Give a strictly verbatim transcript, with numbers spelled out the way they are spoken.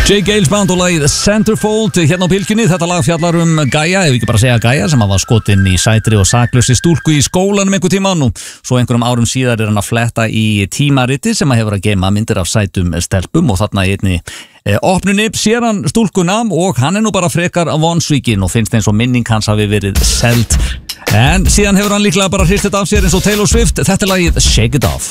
Jay Gales band og lagið Centerfold hérna á Bylgjunni. Þetta lag fjallar um gæja, ef ekki bara segja gæja, sem var skotinn í sætri og saklausi stúlku í skólanum einhver tímann og svo einhverjum árum síðar er hann að fletta í tímariti sem að hefur að geyma myndir af sætum stelpum og þarna í einni e, opnunni sér hann stúlkuna og hann er nú bara frekar vonsvikinn og finnst eins og minning hans hafi verið seld. En síðan hefur hann líklega bara hrist þetta af sér eins og Taylor Swift. Þetta er lagið Shake It Off.